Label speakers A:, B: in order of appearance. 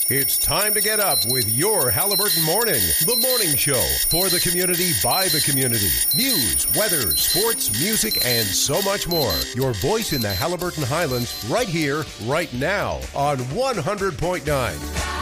A: It's time to get up with your Halliburton Morning, the morning show for the community by the community. News, weather, sports, music, and so much more. Your voice in the Halliburton Highlands right here, right now on 100.9